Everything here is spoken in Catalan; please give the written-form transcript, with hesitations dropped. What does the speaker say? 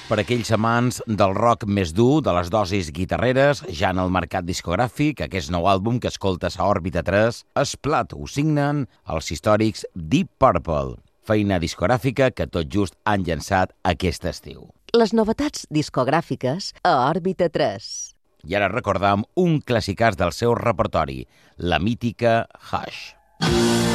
Per aquells amants del rock més dur, de les dosis guitarreres, ja en el mercat discogràfic, aquest nou àlbum que escoltes a Òrbita 3, Splat ho signen els històrics Deep Purple, feina discogràfica que tot just han llançat aquest estiu. Les novetats discogràfiques a Òrbita 3. I ara recordam un clàssicàs del seu repertori, la mítica Hush.